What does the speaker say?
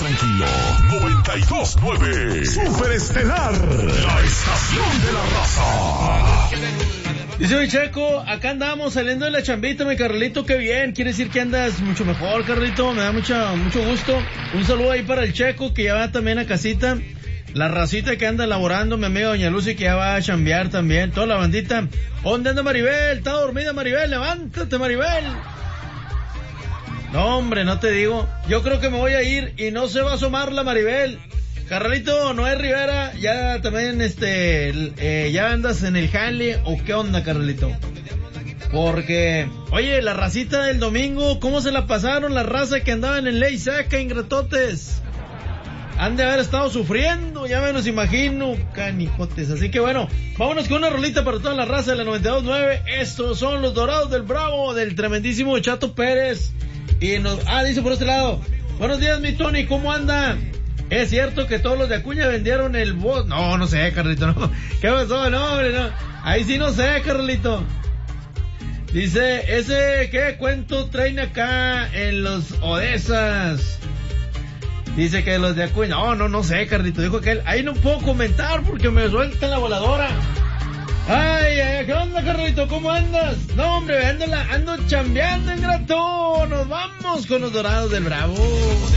tranquilo. 92.9 Super Estelar, la estación de la raza. Dice mi Checo, acá andamos saliendo de la chambita, mi Carlito, qué bien. Quiere decir que andas mucho mejor, Carlito. Me da mucho gusto. Un saludo ahí para el Checo, que ya va también a casita. La racita que anda laborando, mi amiga Doña Lucy, que ya va a chambear también. Toda la bandita. ¿Dónde anda Maribel? Está dormida Maribel, levántate Maribel. No, hombre, no te digo. Yo creo que me voy a ir y no se va a asomar la Maribel. Carnalito, Noé Rivera, ya también, ya andas en el jale, ¿o qué onda, carnalito? Porque, oye, la racita del domingo, ¿cómo se la pasaron la raza que andaban en ley seca, ingratotes? Han de haber estado sufriendo, ya me los imagino, canijotes. Así que bueno, vámonos con una rolita para toda la raza de la 92.9. Estos son los Dorados del Bravo, del tremendísimo Chato Pérez. Y dice por este lado, buenos días mi Tony, ¿cómo anda? ¿Es cierto que todos los de Acuña vendieron el voz? No sé, Carlito, no. ¿Qué pasó? No, hombre, no. Ahí sí no sé, Carlito. Dice, ¿qué cuento traen acá en los Odesas? Dice que los de Acuña. No sé, Carlito. Dijo que él, ahí no puedo comentar porque me suelta la voladora. Ay, ¿qué onda, Carlito? ¿Cómo andas? No, hombre, ando chambeando, ingrato. Nos vamos con los Dorados del Bravo.